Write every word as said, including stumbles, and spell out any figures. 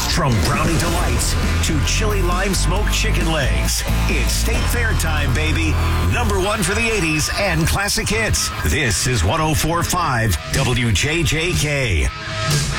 From Brownie Delights to chili lime smoked chicken legs, it's State Fair time, baby. Number one for the eighties and classic hits. This is one oh four point five W J J K.